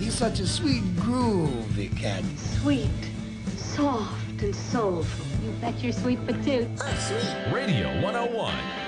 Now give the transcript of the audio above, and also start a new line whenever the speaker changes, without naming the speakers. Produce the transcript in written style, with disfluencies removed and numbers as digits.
He's such a sweet, groovy cat.
Sweet, soft, and soulful.
You bet you're sweet, but too.
Radio 101.